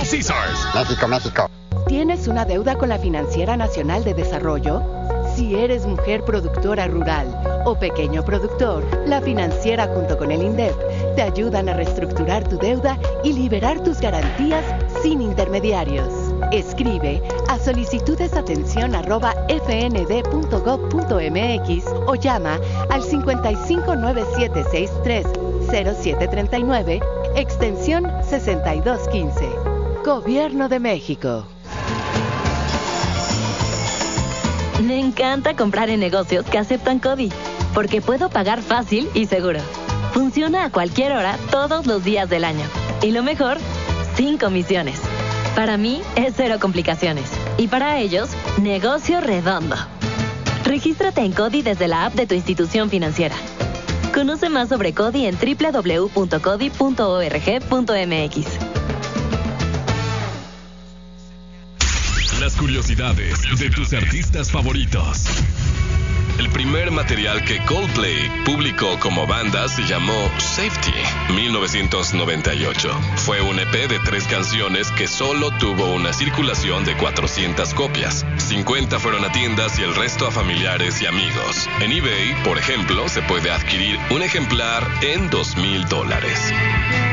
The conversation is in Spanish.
Caesars. México, México. ¿Tienes una deuda con la Financiera Nacional de Desarrollo? Si eres mujer productora rural o pequeño productor, la Financiera junto con el INDEP te ayudan a reestructurar tu deuda y liberar tus garantías sin intermediarios. Escribe a solicitudesatención@fnd.gov.mx o llama al 5597630739, extensión 6215. Gobierno de México. Me encanta comprar en negocios que aceptan CODI, porque puedo pagar fácil y seguro. Funciona a cualquier hora, todos los días del año. Y lo mejor, sin comisiones. Para mí es cero complicaciones. Y para ellos, negocio redondo. Regístrate en CODI desde la app de tu institución financiera. Conoce más sobre CODI en www.codi.org.mx. Las curiosidades de tus artistas favoritos. El primer material que Coldplay publicó como banda se llamó Safety, 1998. Fue un EP de 3 canciones que solo tuvo una circulación de 400 copias. 50 fueron a tiendas y el resto a familiares y amigos. En eBay, por ejemplo, se puede adquirir un ejemplar en $2,000.